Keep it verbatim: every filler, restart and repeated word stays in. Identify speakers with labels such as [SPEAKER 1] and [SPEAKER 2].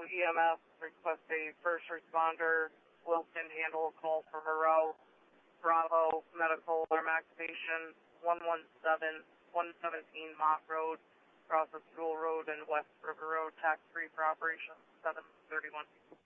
[SPEAKER 1] E M S, request a first responder. Wilson, handle a call for Moreau. Bravo, medical alarm activation, one one seven, one seventeen Mott Road, across the School Road and West River Road, tax three for operation seven thirty-one.